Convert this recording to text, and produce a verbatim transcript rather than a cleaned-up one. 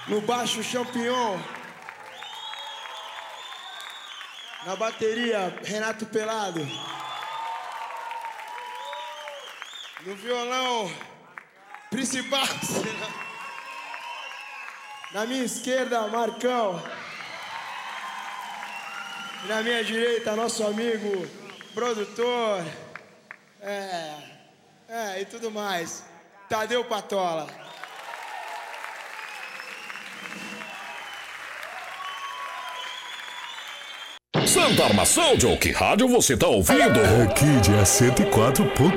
No baixo, Champignon. Na bateria, Renato Pelado. No violão, principal. Na minha esquerda, Marcão. E na minha direita, nosso amigo, produtor. É, é, e tudo mais. Tadeu Patola. Santa Armação, Joe, que rádio você tá ouvindo? Aqui de A cento e quatro ponto